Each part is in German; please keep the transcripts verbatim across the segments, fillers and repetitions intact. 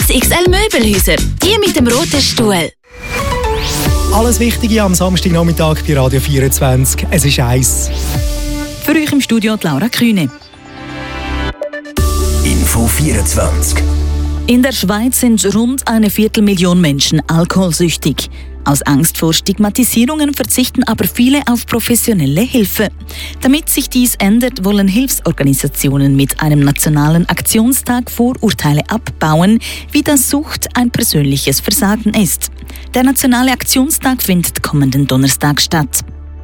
X X L Möbelhäuser. Die mit dem roten Stuhl. Alles Wichtige am Samstagnachmittag bei Radio vierundzwanzig. Es ist eins. Für euch im Studio die Laura Kühne. Info vierundzwanzig. In der Schweiz sind rund eine Viertelmillion Menschen alkoholsüchtig. Aus Angst vor Stigmatisierungen verzichten aber viele auf professionelle Hilfe. Damit sich dies ändert, wollen Hilfsorganisationen mit einem nationalen Aktionstag Vorurteile abbauen, wie das Sucht ein persönliches Versagen ist. Der nationale Aktionstag findet kommenden Donnerstag statt.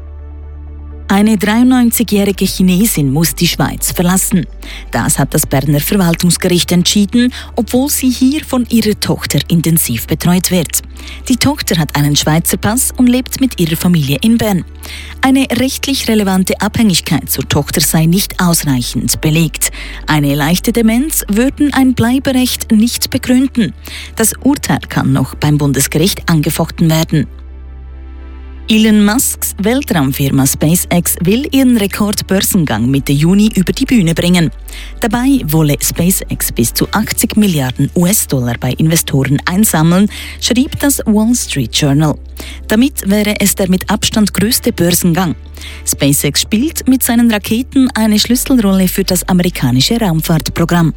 Eine dreiundneunzigjährige Chinesin muss die Schweiz verlassen. Das hat das Berner Verwaltungsgericht entschieden, obwohl sie hier von ihrer Tochter intensiv betreut wird. Die Tochter hat einen Schweizer Pass und lebt mit ihrer Familie in Bern. Eine rechtlich relevante Abhängigkeit zur Tochter sei nicht ausreichend belegt. Eine leichte Demenz würden ein Bleiberecht nicht begründen. Das Urteil kann noch beim Bundesgericht angefochten werden. Elon Musks Weltraumfirma SpaceX will ihren Rekordbörsengang Mitte Juni über die Bühne bringen. Dabei wolle SpaceX bis zu achtzig Milliarden U S-Dollar bei Investoren einsammeln, schrieb das Wall Street Journal. Damit wäre es der mit Abstand größte Börsengang. SpaceX spielt mit seinen Raketen eine Schlüsselrolle für das amerikanische Raumfahrtprogramm.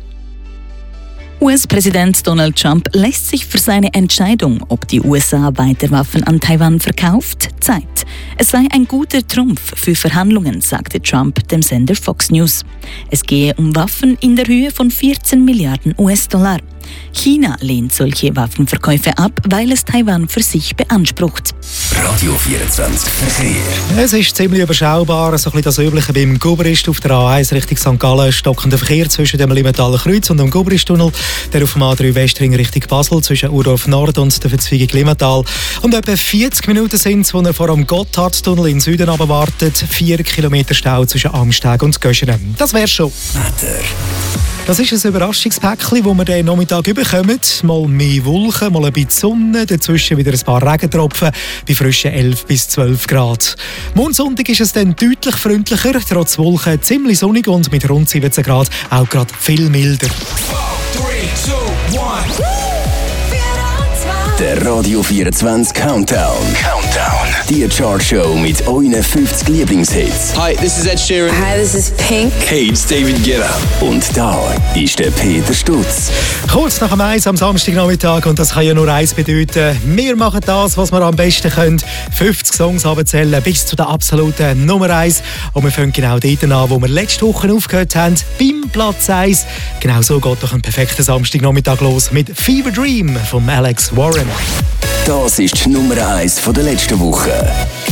U S-Präsident Donald Trump lässt sich für seine Entscheidung, ob die U S A weiter Waffen an Taiwan verkauft, Zeit. Es sei ein guter Trumpf für Verhandlungen, sagte Trump dem Sender Fox News. Es gehe um Waffen in der Höhe von vierzehn Milliarden U S-Dollar. China lehnt solche Waffenverkäufe ab, weil es Taiwan für sich beansprucht. Radio vierundzwanzig Verkehr. Es ist ziemlich überschaubar, so ein bisschen das Übliche beim Gubrist auf der A eins Richtung Sankt Gallen. Stockender Verkehr zwischen dem Limentaler Kreuz und dem Gubristunnel. Der auf dem A drei Westring Richtung Basel zwischen Urdorf Nord und der Verzweigung Limmental. Und etwa vierzig Minuten sind es, wo er vor dem Gotthardtunnel in Süden wartet. Vier Kilometer Stau zwischen Amsteg und Göschenen. Das wär's schon. Wetter. Das ist ein Überraschungspäckchen, das wir den Nachmittag bekommen. Mal mehr Wolken, mal ein bisschen Sonne, dazwischen wieder ein paar Regentropfen bei frischen elf bis zwölf Grad. Morgen ist es dann deutlich freundlicher, trotz Wolken ziemlich sonnig und mit rund siebzehn Grad auch gerade viel milder. Der Radio vierundzwanzig Countdown. Countdown. Die Chartshow mit euren fünfzig Lieblingshits. Hi, this is Ed Sheeran. Hi, this is Pink. Hey, it's David Guetta. Und da ist der Peter Stutz. Kurz nach dem Eis am Samstagnachmittag, und das kann ja nur eins bedeuten: wir machen das, was wir am besten können. fünfzig Songs abzählen bis zu der absoluten Nummer eins. Und wir fangen genau dort an, wo wir letzte Woche aufgehört haben, beim Platz eins. Genau so geht doch ein perfekter Samstagnachmittag los mit Fever Dream von Alex Warren. Das ist die Nummer eins von der letzten Woche.